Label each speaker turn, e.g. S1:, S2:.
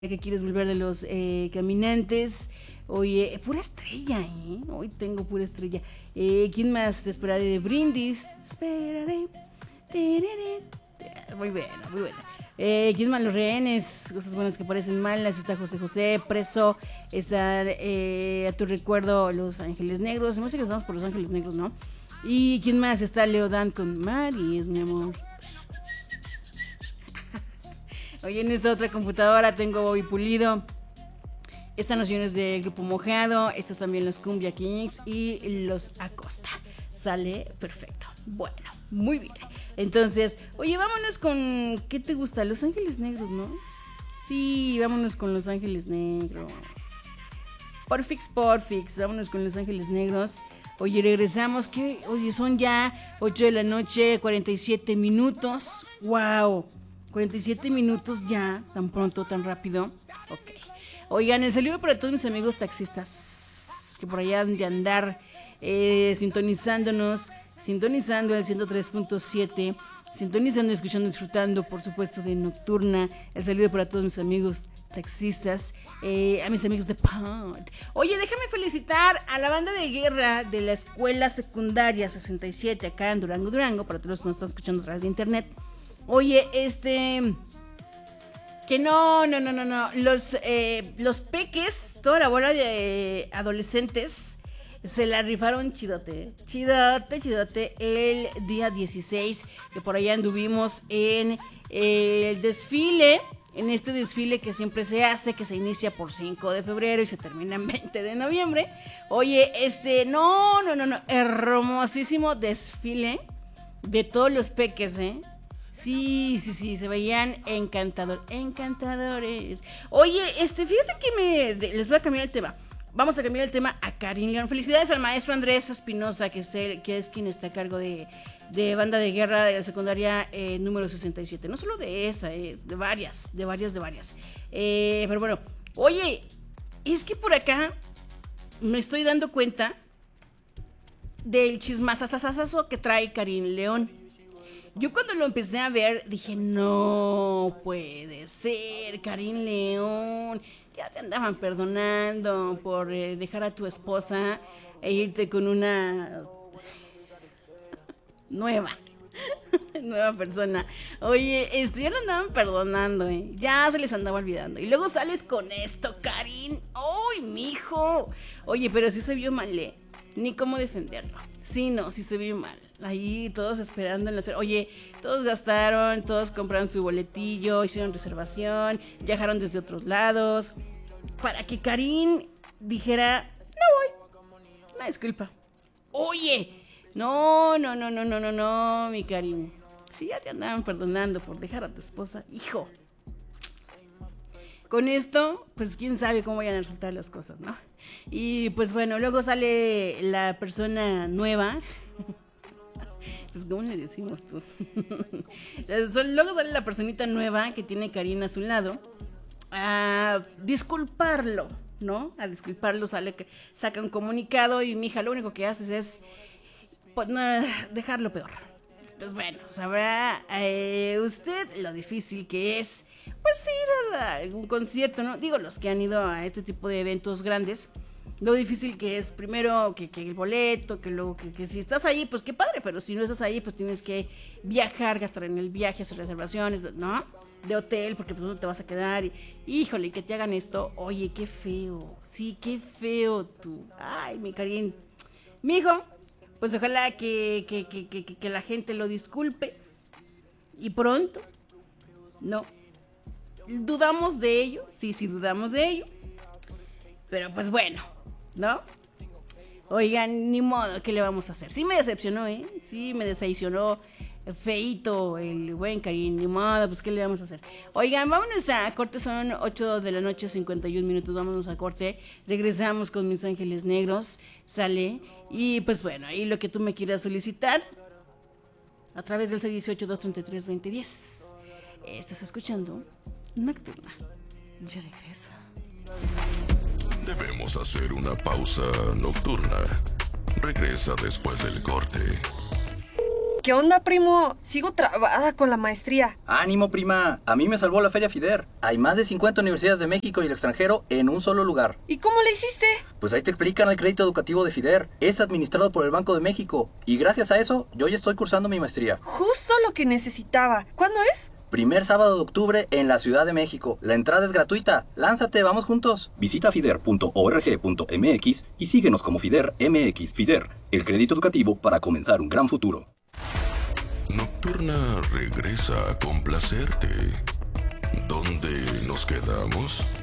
S1: que quieres volver de los caminantes. Oye, pura estrella, ¿eh? Hoy tengo pura estrella. ¿Quién más? Te esperaré de Brindis. Te esperaré. Tereré. Muy buena, muy buena. ¿Quién más? Los Rehenes. Cosas buenas que parecen malas. Está José José, Preso. Están a tu recuerdo Los Ángeles Negros. Se me hace que nos vamos por Los Ángeles Negros, ¿no? ¿Y quién más? Está Leodan con Mari, mi amor. Oye, en esta otra computadora tengo Bobby Pulido. Estas nociones de Grupo Mojado. Estas también los Cumbia Kings y los Acosta. Sale perfecto. Bueno, muy bien. Entonces, oye, vámonos con... ¿Qué te gusta? Los Ángeles Negros, ¿no? Sí, vámonos con Los Ángeles Negros. Porfix, vámonos con Los Ángeles Negros. Oye, regresamos, que oye, son ya 8 de la noche, 47 minutos. ¡Wow! 47 minutos ya, tan pronto, tan rápido. Ok. Oigan, el saludo para todos mis amigos taxistas que por allá han de andar sintonizándonos, sintonizando el 103.7, sintonizando, escuchando, disfrutando, por supuesto, de Nocturna. El saludo para todos mis amigos taxistas, a mis amigos de Pod. Oye, déjame felicitar a la banda de guerra de la escuela secundaria 67 acá en Durango, Durango, para todos los que nos están escuchando a través de internet. Oye, que no, los peques, toda la bola de adolescentes se la rifaron chidote el día 16, que por allá anduvimos en el desfile, en este desfile que siempre se hace, que se inicia por 5 de febrero y se termina en 20 de noviembre. Oye, hermosísimo desfile de todos los peques, Sí, se veían encantadores. Oye, fíjate que les voy a cambiar el tema. Vamos a cambiar el tema a Karin León. Felicidades al maestro Andrés Espinosa, que es quien está a cargo de banda de guerra de la secundaria número 67. No solo de esa, de varias. Pero bueno, oye, es que por acá me estoy dando cuenta del chismazazazazo que trae Karin León. Yo cuando lo empecé a ver dije, no puede ser, Karin León, ya te andaban perdonando por dejar a tu esposa e irte con una nueva persona. Oye, ya lo andaban perdonando, ya se les andaba olvidando. Y luego sales con esto, Karin. ¡Ay, mijo! Oye, pero sí se vio mal, ni cómo defenderlo. Sí se vio mal. Ahí todos esperando en la feria. Oye, todos gastaron, todos compraron su boletillo, hicieron reservación, viajaron desde otros lados, para que Karin dijera, no voy, una disculpa. Oye, no, mi Karin. Si ya te andaban perdonando por dejar a tu esposa, hijo. Con esto, pues quién sabe cómo vayan a resultar las cosas, ¿no? Y pues bueno, luego sale la persona nueva. Pues ¿cómo le decimos tú? Luego sale la personita nueva que tiene Karin a su lado a disculparlo, ¿no? A disculparlo, saca un comunicado y mi hija lo único que haces es dejarlo peor. Pues bueno, sabrá usted lo difícil que es, pues ir a un concierto, ¿no? Digo, los que han ido a este tipo de eventos grandes, lo difícil que es, primero que el boleto, que luego que si estás ahí, pues qué padre, pero si no estás ahí, pues tienes que viajar, gastar en el viaje, hacer reservaciones, ¿no? De hotel, porque pues no te vas a quedar, híjole, que te hagan esto, oye, qué feo, sí, qué feo tú, ay, mi Karin, mijo, pues ojalá que la gente lo disculpe, y pronto, no, dudamos de ello, sí, dudamos de ello, pero pues bueno, ¿no? Oigan, ni modo, ¿qué le vamos a hacer? Sí me decepcionó, sí me decepcionó feíto el buen Karin, ni modo, pues ¿qué le vamos a hacer? Oigan, vámonos a corte, son 8 de la noche, 51 minutos, vámonos a corte, regresamos con Mis Ángeles Negros, sale, y pues bueno, ahí lo que tú me quieras solicitar, a través del 618-233-2010, estás escuchando Nocturna, ya regreso.
S2: Debemos hacer una pausa nocturna. Regresa después del corte. ¿Qué onda, primo? Sigo trabada con la maestría.
S3: ¡Ánimo, prima! A mí me salvó la Feria FIDER. Hay más de 50 universidades de México y el extranjero en un solo lugar.
S2: ¿Y cómo le hiciste?
S3: Pues ahí te explican el crédito educativo de FIDER. Es administrado por el Banco de México. Y gracias a eso, yo ya estoy cursando mi maestría.
S2: Justo lo que necesitaba. ¿Cuándo es?
S3: Primer sábado de octubre en la Ciudad de México. La entrada es gratuita. ¡Lánzate, vamos juntos! Visita fider.org.mx y síguenos como FIDER MX. FIDER, el crédito educativo para comenzar un gran futuro.
S4: Nocturna regresa a complacerte. ¿Dónde nos quedamos?